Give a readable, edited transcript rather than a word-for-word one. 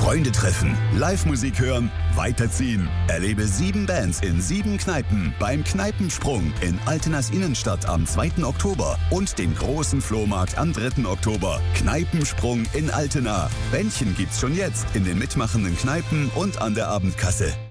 Freunde treffen, Live-Musik hören, weiterziehen. Erlebe 7 Bands in 7 Kneipen beim Kneipensprung in Altenas Innenstadt am 2. Oktober und den großen Flohmarkt am 3. Oktober. Kneipensprung in Altena. Bändchen gibt's schon jetzt in den mitmachenden Kneipen und an der Abendkasse.